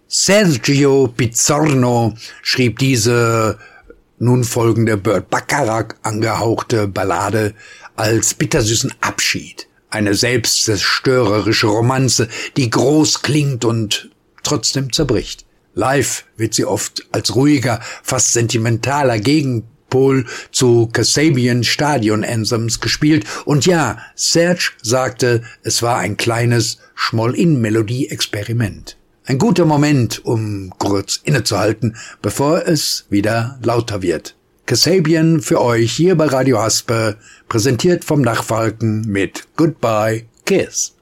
Sergio Pizzorno schrieb diese nun folgende Burt Bacharach angehauchte Ballade als bittersüßen Abschied. Eine selbstzerstörerische Romanze, die groß klingt und trotzdem zerbricht. Live wird sie oft als ruhiger, fast sentimentaler Gegenpol zu Kasabian Stadion Anthems gespielt. Und ja, Serge sagte, es war ein kleines Schmoll-In-Melodie-Experiment. Ein guter Moment, um kurz innezuhalten, bevor es wieder lauter wird. Kasabian für euch hier bei Radio Haspe, präsentiert vom Nachtfalken mit Goodbye Kiss.